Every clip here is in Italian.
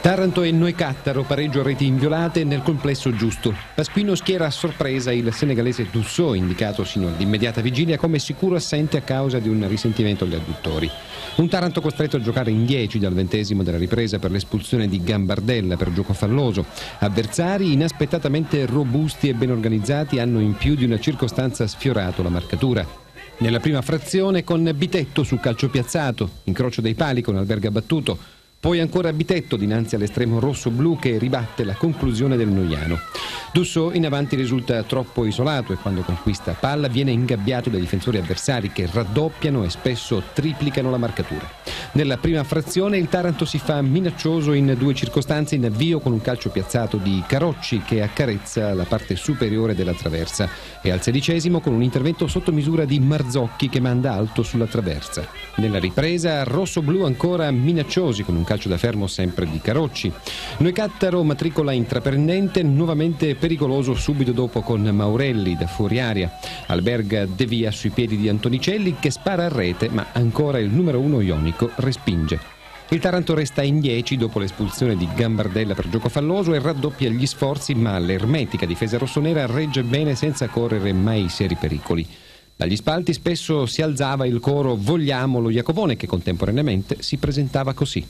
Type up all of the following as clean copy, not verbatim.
Taranto e Neucattaro, pareggio a reti inviolate nel complesso giusto. Pasquino schiera a sorpresa il senegalese Dussò, indicato sino all'immediata vigilia come sicuro assente a causa di un risentimento agli adduttori. Un Taranto costretto a giocare in 10 dal 20° della ripresa per l'espulsione di Gambardella per gioco falloso. Avversari inaspettatamente robusti e ben organizzati hanno in più di una circostanza sfiorato la marcatura. Nella prima frazione con Bitetto su calcio piazzato, incrocio dei pali con Alberga battuto. Poi ancora Bitetto dinanzi all'estremo rosso-blu che ribatte la conclusione del Noiano. Dussò in avanti risulta troppo isolato e quando conquista palla viene ingabbiato dai difensori avversari che raddoppiano e spesso triplicano la marcatura. Nella prima frazione il Taranto si fa minaccioso in 2 circostanze in avvio con un calcio piazzato di Carocci che accarezza la parte superiore della traversa e al 16° con un intervento sotto misura di Marzocchi che manda alto sulla traversa. Nella ripresa rosso-blu ancora minacciosi con un calcio da fermo sempre di Carocci. Neucattaro matricola intraprendente, nuovamente pericoloso subito dopo con Maurelli da fuori area. Alberga devia sui piedi di Antonicelli che spara a rete, ma ancora il numero 1 ionico respinge. Il Taranto resta in 10 dopo l'espulsione di Gambardella per gioco falloso e raddoppia gli sforzi, ma l'ermetica difesa rossonera regge bene senza correre mai seri pericoli. Dagli spalti spesso si alzava il coro "Vogliamo lo Iacovone", che contemporaneamente si presentava così.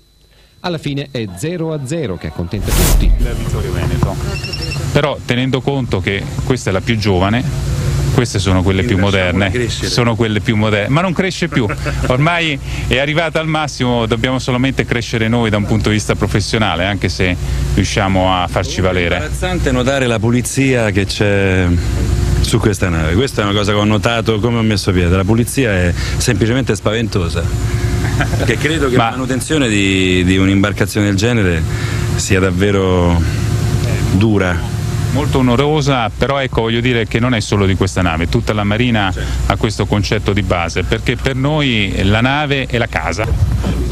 Alla fine è 0-0 che accontenta tutti. La Vittorio Veneto. Però tenendo conto che questa è la più giovane, queste sono quelle più moderne, sono quelle più moderne, ma non cresce più, ormai è arrivata al massimo, dobbiamo solamente crescere noi da un punto di vista professionale, anche se riusciamo a farci valere. È imbarazzante notare la pulizia che c'è su questa nave, questa è una cosa che ho notato come ho messo piede, la pulizia è semplicemente spaventosa, perché credo che la manutenzione di un'imbarcazione del genere sia davvero dura. Molto onorosa, però ecco, voglio dire che non è solo di questa nave, tutta la Marina ha questo concetto di base, perché per noi la nave è la casa.